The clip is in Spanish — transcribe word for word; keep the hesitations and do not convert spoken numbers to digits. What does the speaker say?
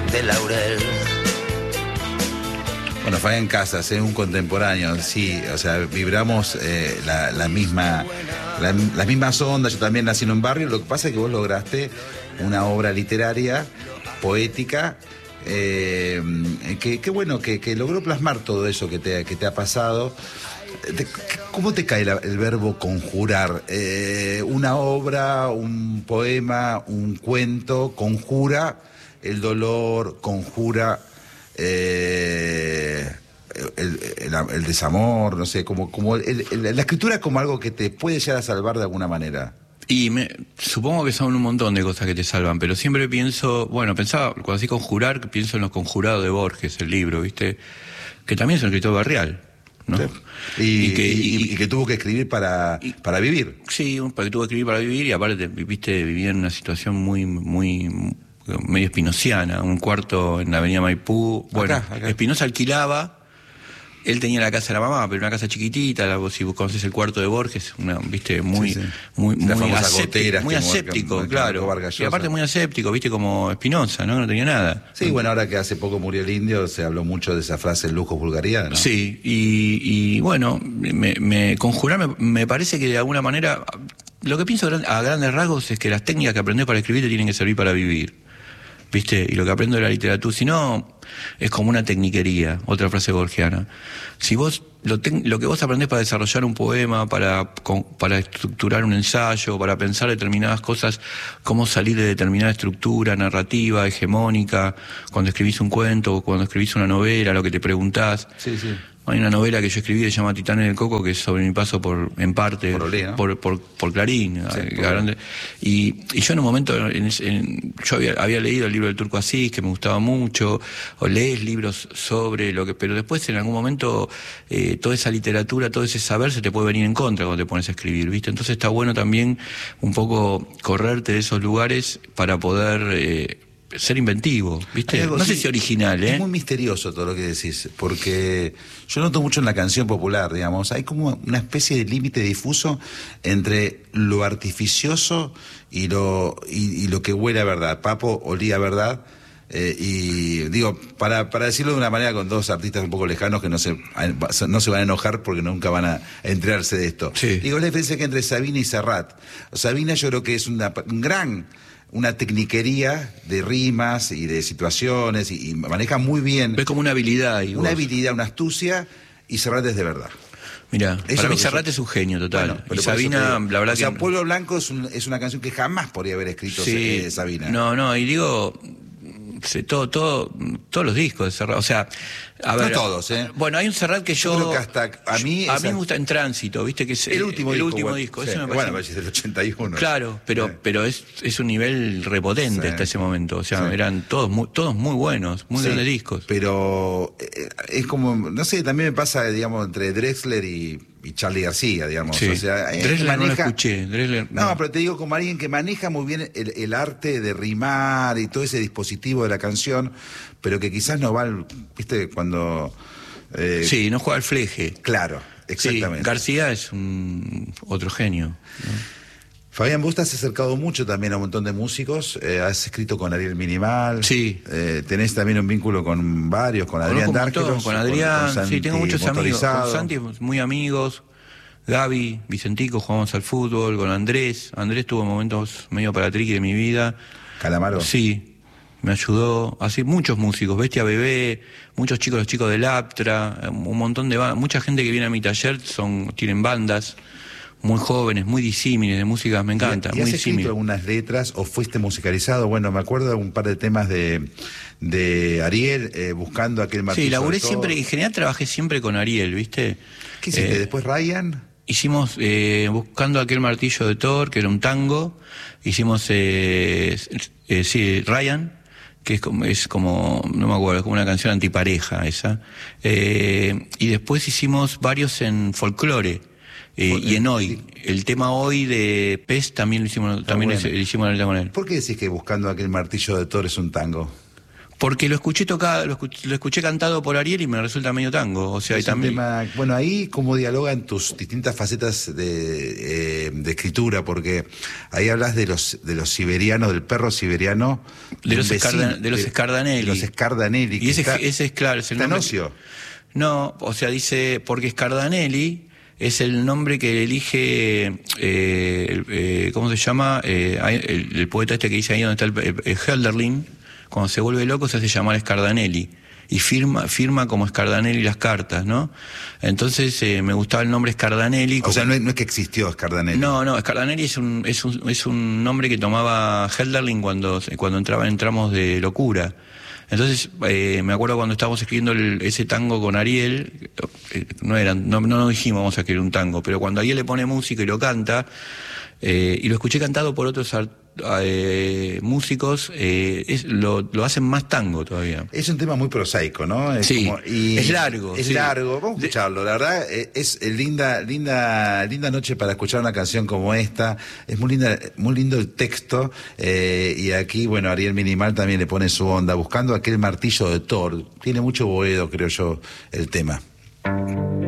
de laurel. Bueno, Fabián Casas, es un contemporáneo, sí, o sea, vibramos eh, la, la misma, la, las mismas ondas. Yo también nací en un barrio, lo que pasa es que vos lograste una obra literaria, poética, eh, que, que bueno, que, que logró plasmar todo eso que te, que te ha pasado. ¿Cómo te cae la, el verbo conjurar? Eh, una obra, un poema, un cuento, conjura el dolor, conjura eh, el, el, el desamor, no sé, como, como el, el, la escritura como algo que te puede llegar a salvar de alguna manera. Y me, supongo que son un montón de cosas que te salvan, pero siempre pienso, bueno, pensaba, cuando así conjurar, pienso en Los Conjurados de Borges, el libro, ¿viste? Que también es un escritor barrial, ¿no? Sí. Y, y, que, y, y, y que tuvo que escribir para, y, para vivir. Sí, porque tuvo que escribir para vivir y aparte, viste, vivía en una situación muy, muy, medio espinociana, un cuarto en la avenida Maipú. Bueno, acá, acá. Espinosa alquilaba. Él tenía la casa de la mamá, pero una casa chiquitita, si vos conocés el cuarto de Borges, una, viste, muy, sí, sí. muy, muy, muy aséptico, muy aséptico, claro. Y aparte muy aséptico, viste, como Espinosa, ¿no? No tenía nada. Sí, bueno, ahora que hace poco murió el indio, se habló mucho de esa frase, lujo, vulgaridad, ¿no? Sí, y, y bueno, me, me conjurar, me, me parece que de alguna manera, lo que pienso a grandes rasgos es que las técnicas que aprendés para escribir te tienen que servir para vivir, ¿viste? Y lo que aprendo de la literatura, si no, es como una tecniquería, otra frase borgiana. Si vos, lo, te, lo que vos aprendés para desarrollar un poema, para, con, para estructurar un ensayo, para pensar determinadas cosas, cómo salir de determinada estructura narrativa, hegemónica, cuando escribís un cuento o cuando escribís una novela, lo que te preguntás. Sí, sí. Hay una novela que yo escribí que se llama Titanes del Coco, que es sobre mi paso por, en parte, por, Olé, ¿no? por, por, por Clarín. Sí, eh, por... grande, y, y yo en un momento, en, en, yo había, había leído el libro del Turco Asís, que me gustaba mucho, o lees libros sobre lo que, pero después en algún momento eh, toda esa literatura, todo ese saber se te puede venir en contra cuando te pones a escribir, ¿viste? Entonces está bueno también un poco correrte de esos lugares para poder... Eh, ser inventivo, ¿viste? No sé si original, ¿eh? Es muy misterioso todo lo que decís, porque yo noto mucho en la canción popular, digamos, hay como una especie de límite difuso entre lo artificioso y lo, y, y lo que huele a verdad. Papo olía a verdad, eh, y digo, para, para decirlo de una manera con dos artistas un poco lejanos que no se, no se van a enojar porque nunca van a enterarse de esto. Sí. Digo, la diferencia que entre Sabina y Serrat. Sabina yo creo que es una, un gran... una tecniquería de rimas y de situaciones y, y maneja muy bien. Es como una habilidad. Y una vos. habilidad, una astucia, y Serrat es de verdad. Mira, para mí Serrat yo... es un genio total. Bueno, y Sabina, la verdad o sea, que... Pueblo Blanco es, un, es una canción que jamás podría haber escrito sí, eh, Sabina. No, no, y digo... Todo, todo, todos los discos de Serrat, o sea, a ver, no todos, ¿eh? Bueno, hay un Serrat que yo, yo creo que hasta a mí, a esa... mí me gusta En Tránsito, viste que es el último el disco, último bueno, disco, sí, eso me bueno, parece, es del ochenta y uno. Claro, pero, sí. pero es, es un nivel repotente sí. hasta ese momento, o sea, sí. eran todos muy, todos muy buenos, muy sí, grandes discos. Pero eh, es como, no sé, también me pasa, digamos, entre Drexler y y Charly García, digamos. Sí. O sea, Drexler maneja... no lo escuché. Drexler, no. no, pero te digo como alguien que maneja muy bien el, el arte de rimar y todo ese dispositivo de la canción, pero que quizás no va al, viste, cuando... Eh... Sí, no juega al fleje. Claro, exactamente. Sí, García es un otro genio, ¿no? Fabián, vos te has acercado mucho también a un montón de músicos, eh, has escrito con Ariel Minimal, sí. eh, tenés también un vínculo con varios, con Adrián Dárgelos, con Adrián, con, con sí, tengo muchos amigos, con Santi muy amigos, Gaby, Vicentico, jugamos al fútbol, con Andrés, Andrés tuvo momentos medio para triqui de mi vida. Calamaro. Sí, me ayudó, así muchos músicos, Bestia Bebé, muchos chicos, los chicos del Aptra, un montón de bandas, mucha gente que viene a mi taller son tienen bandas. Muy jóvenes, muy disímiles de música, me encanta. ¿Y, y muy has escrito algunas letras o fuiste musicalizado? Bueno, me acuerdo de un par de temas de, de Ariel, eh, buscando aquel martillo. Sí, laburé siempre, en general trabajé siempre con Ariel, ¿viste? ¿Qué hiciste? Eh, ¿Después Ryan? Hicimos eh, Buscando aquel martillo de Thor, que era un tango. Hicimos, eh, eh, sí, Ryan, que es como, es como, no me acuerdo, como una canción antipareja esa. Eh, y después hicimos varios en folclore. Eh, y en Hoy, el tema Hoy de Pez también lo hicimos, también bueno. lo hicimos con él. ¿Por qué decís que Buscando aquel martillo de Thor es un tango? Porque lo escuché tocado, lo escuché, lo escuché cantado por Ariel y me resulta medio tango. O sea, es y también. Un tema, bueno, ahí cómo dialogan tus distintas facetas de, eh, de escritura, porque ahí hablas de los de los siberianos, del perro siberiano, de los, vecino, Escardan, de los Scardanelli. De los Scardanelli. Y ese, está, ese es claro, es el nombre. Ocio. No, o sea, dice, porque Scardanelli es el nombre que elige, eh, eh, ¿cómo se llama? Eh, el, el poeta este que dice ahí donde está el, el, el Hölderlin. Cuando se vuelve loco se hace llamar Scardanelli y firma firma como Scardanelli las cartas, ¿no? Entonces eh, me gustaba el nombre Scardanelli. O como... sea, no es, no es que existió Scardanelli. No, no, Scardanelli es un es un es un nombre que tomaba Hölderlin cuando cuando entraba en tramos de locura. Entonces eh, me acuerdo cuando estábamos escribiendo el, ese tango con Ariel, eh, no eran no no nos dijimos vamos a escribir un tango, pero cuando Ariel le pone música y lo canta eh, y lo escuché cantado por otros artistas. Eh, músicos eh, es, lo, lo hacen más tango todavía. Es un tema muy prosaico, ¿no? Es sí, como, y es largo. Es sí. largo, vamos a escucharlo. La verdad es linda, linda, linda noche para escuchar una canción como esta. Es muy linda, muy lindo el texto eh, y aquí, bueno, Ariel Minimal también le pone su onda, buscando aquel martillo de Thor. Tiene mucho Boedo, creo yo, el tema.